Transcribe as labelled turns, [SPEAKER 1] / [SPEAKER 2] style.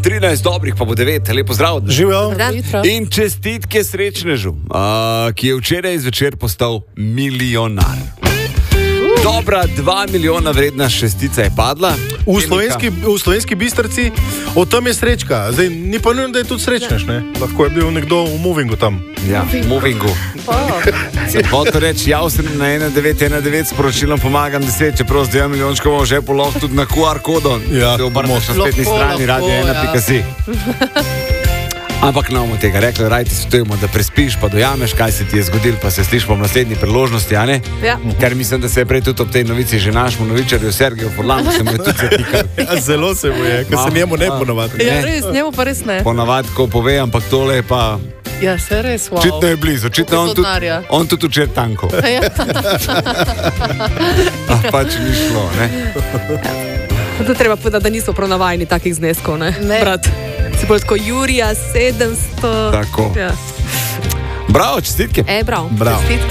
[SPEAKER 1] 13 dobrih, pa bo 9. Lepo zdrav.
[SPEAKER 2] Živijo.
[SPEAKER 1] In čestitke srečnežu, ki je včeraj zvečer postal milijonar. Dobra 2 milijona vredna šestica je padla.
[SPEAKER 2] V Slovenski Bistrici, o tem je srečka. Zdaj, ni pa nujno, da je tudi srečnež, ne? Lahko je bil nekdo v movingu tam.
[SPEAKER 1] Ja, movingu. Sem hotel reči, sem na 1919 sporočilom pomagam 10, čeprav z 2 milijončkov že lahko tudi na QR kodo.
[SPEAKER 2] Ja,
[SPEAKER 1] se obrneš na spletni strani radio1.si. Ampak ne bomo tega rekli, raj ti svetujemo, da prespiš, pa dojameš, kaj se ti je zgodilo, pa se slišimo v naslednji priložnosti, a ne?
[SPEAKER 3] Ja.
[SPEAKER 1] Ker mislim, da se je prej tudi ob tej novici že našemu novičarju Sergeju Furlanu se mu je tudi zatikal.
[SPEAKER 2] Ja, zelo se mu je, ker se njemu ne ponovadi.
[SPEAKER 3] Ja, res, njemu pa res ne.
[SPEAKER 1] Ponavadi, ko pove, ampak tole je pa...
[SPEAKER 3] Ja, se res, wow.
[SPEAKER 1] Očitno je blizu, očitno on tudi včer tanko.
[SPEAKER 3] Ja.
[SPEAKER 1] Pač ni šlo, ne?
[SPEAKER 3] To treba povedati, da nismo prav navajeni takih zneskov, ne? Brat. Si bolj tako Jurija, 700...
[SPEAKER 1] Tako.
[SPEAKER 3] Ja.
[SPEAKER 1] Bravo, čestitke.
[SPEAKER 3] Bravo.
[SPEAKER 2] Bravo.
[SPEAKER 3] Čestitke.